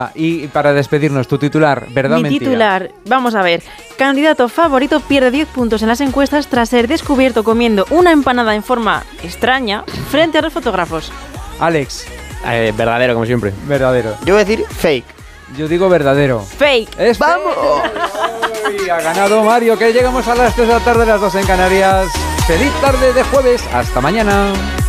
Y para despedirnos, tu titular, ¿verdad o mentira? Mi titular, vamos a ver. Candidato favorito pierde 10 puntos en las encuestas tras ser descubierto comiendo una empanada en forma extraña frente a los fotógrafos. Alex. Verdadero, como siempre. Verdadero. Yo voy a decir fake. Yo digo verdadero. Fake. ¡Es ¡Vamos! Y ha ganado Mario, que llegamos a las 3 de la tarde, las 2 en Canarias. ¡Feliz tarde de jueves! ¡Hasta mañana!